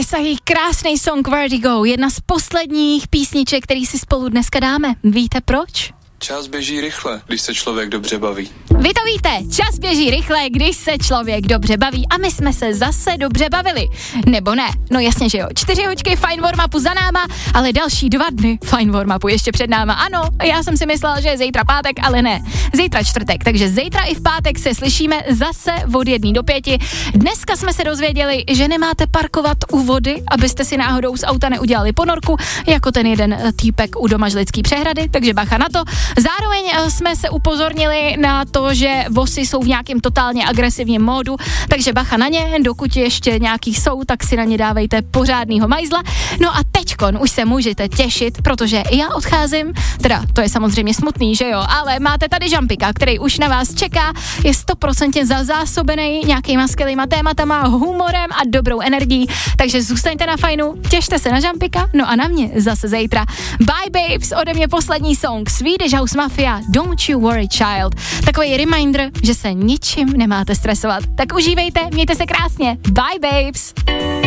Sahi, krásný song Vertigo, jedna z posledních písniček, který si spolu dneska dáme. Víte proč? Čas běží rychle, když se člověk dobře baví. Vy to víte, čas běží rychle, když se člověk dobře baví a my jsme se zase dobře bavili. Nebo ne? No jasně, že jo. 4 hoďky Fine Warm-upu za náma, ale další 2 dny Fine Warm-upu ještě před náma. Ano, já jsem si myslela, že je zítra pátek, ale ne. Zítra čtvrtek, takže zítra i v pátek se slyšíme zase od 1 do 5. Dneska jsme se dozvěděli, že nemáte parkovat u vody, abyste si náhodou z auta neudělali ponorku, jako ten jeden týpek u Domažlický přehrady, takže bacha na to. Zároveň jsme se upozornili na to, že vosy jsou v nějakém totálně agresivním módu, takže bacha na ně, dokud ještě nějaký jsou, tak si na ně dávejte pořádnýho majzla. No a teďkon už se můžete těšit, protože já odcházím, teda to je samozřejmě smutný, že jo, ale máte tady Žampika, který už na vás čeká, je 100% zazásobený nějakýma skvělýma tématama, humorem a dobrou energií, takže zůstaňte na fajnu, těšte se na Žampika, no a na mě zase zítra. Bye babes, ode mě poslední song Swedish House Mafia, Don't You Worry Child. Takový reminder, že se ničím nemáte stresovat. Tak užívejte, mějte se krásně. Bye babes.